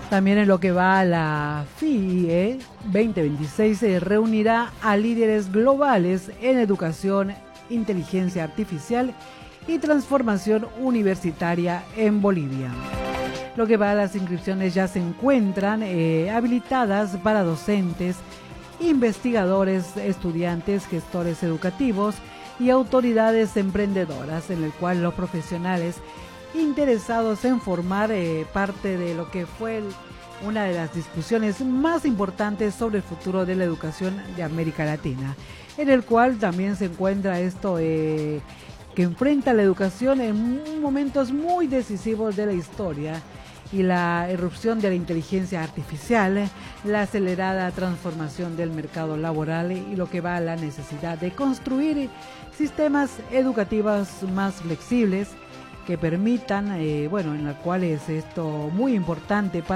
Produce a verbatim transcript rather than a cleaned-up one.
También en lo que va a la F I E veinte veintiséis se reunirá a líderes globales en educación, inteligencia artificial y transformación universitaria en Bolivia. Lo que va a las inscripciones ya se encuentran eh, habilitadas para docentes, investigadores, estudiantes, gestores educativos y autoridades emprendedoras, en el cual los profesionales interesados en formar eh, parte de lo que fue el, una de las discusiones más importantes sobre el futuro de la educación de América Latina, en el cual también se encuentra esto eh, que enfrenta la educación en momentos muy decisivos de la historia y la irrupción de la inteligencia artificial, la acelerada transformación del mercado laboral y lo que va a la necesidad de construir sistemas educativos más flexibles que permitan, eh, bueno, en la cual es esto muy importante para